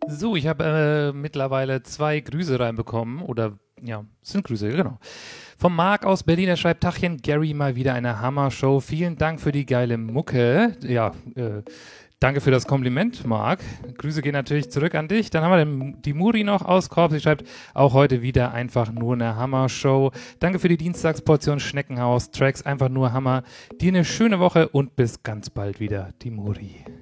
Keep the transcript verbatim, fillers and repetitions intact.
So, ich habe äh, mittlerweile zwei Grüße reinbekommen. Oder, ja, es sind Grüße, genau. Vom Marc aus Berlin, er schreibt: Tachchen, Gary, mal wieder eine Hammer-Show. Vielen Dank für die geile Mucke. Ja, äh, danke für das Kompliment, Marc. Grüße gehen natürlich zurück an dich. Dann haben wir den, die Muri noch aus Korb. Sie schreibt: auch heute wieder einfach nur eine Hammer-Show. Danke für die Dienstagsportion Schneckenhaus. Tracks einfach nur Hammer. Dir eine schöne Woche und bis ganz bald wieder, die Muri.